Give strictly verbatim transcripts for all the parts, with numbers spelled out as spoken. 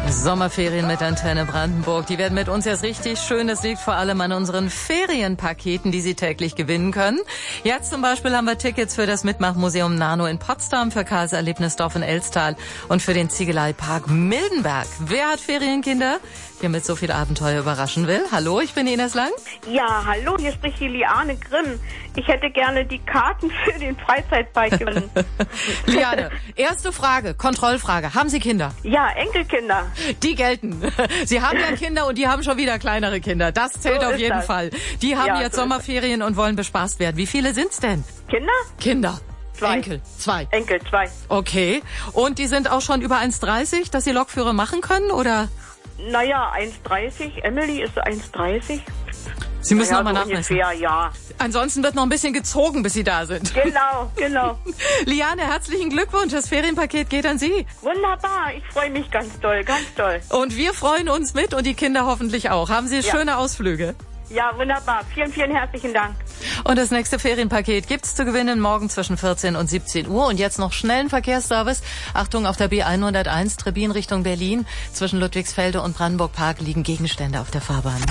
Sommerferien mit Antenne Brandenburg. Die werden mit uns erst richtig schön. Das liegt vor allem an unseren Ferienpaketen, die Sie täglich gewinnen können. Jetzt zum Beispiel haben wir Tickets für das Mitmachmuseum Nano in Potsdam, für Karls Erlebnisdorf in Elstal und für den Ziegeleipark Mildenberg. Wer hat Ferienkinder, die mit so viel Abenteuer überraschen will? Hallo, ich bin Ines Lang. Ja, hallo, hier spricht die Liane Grimm. Ich hätte gerne die Karten für den Freizeitpark gewonnen. Liane, erste Frage, Kontrollfrage. Haben Sie Kinder? Ja, Enkelkinder. Die gelten. Sie haben ja Kinder und die haben schon wieder kleinere Kinder. Das zählt So auf ist jeden das. Fall. Die haben Ja, jetzt so ist Sommerferien und wollen bespaßt werden. Wie viele sind's denn? Kinder? Kinder. Zwei. Enkel. Zwei. Enkel, zwei. Okay. Und die sind auch schon über eins dreißig, dass sie Lokführer machen können, oder? Naja, eins dreißig. Emily ist eins dreißig. Sie müssen naja, nochmal so nachmessen. ungefähr, ja. Ansonsten wird noch ein bisschen gezogen, bis sie da sind. Genau, genau. Liane, herzlichen Glückwunsch. Das Ferienpaket geht an Sie. Wunderbar, ich freue mich ganz doll, ganz doll. Und wir freuen uns mit und die Kinder hoffentlich auch. Haben Sie Ja. schöne Ausflüge. Ja, wunderbar. Vielen, vielen herzlichen Dank. Und das nächste Ferienpaket gibt's zu gewinnen morgen zwischen vierzehn und siebzehn Uhr. Und jetzt noch schnellen Verkehrsservice. Achtung, auf der B hunderteins, Trebin Richtung Berlin. Zwischen Ludwigsfelde und Brandenburg Park liegen Gegenstände auf der Fahrbahn.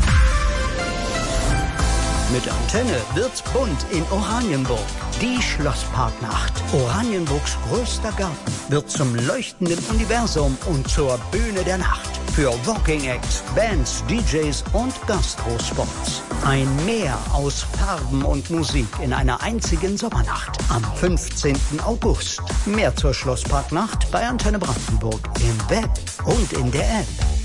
Mit Antenne wird's bunt in Oranienburg. Die Schlossparknacht. Oranienburgs größter Garten wird zum leuchtenden Universum und zur Bühne der Nacht. Für Walking Acts, Bands, D Js und Gastrospots. Ein Meer aus Farben und Musik in einer einzigen Sommernacht am fünfzehnten August. Mehr zur Schlossparknacht bei Antenne Brandenburg im Web und in der App.